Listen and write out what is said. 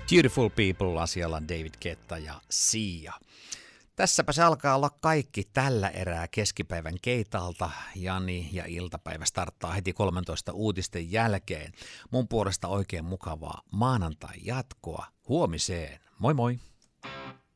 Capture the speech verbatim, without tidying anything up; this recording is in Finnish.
Beautiful People asialla David Guetta ja Sia. Tässäpä se alkaa olla kaikki tällä erää keskipäivän Keitalta. Jani ja iltapäivä starttaa heti kolmentoista uutisten jälkeen. Mun puolesta oikein mukavaa maanantai jatkoa. Huomiseen. Moi moi!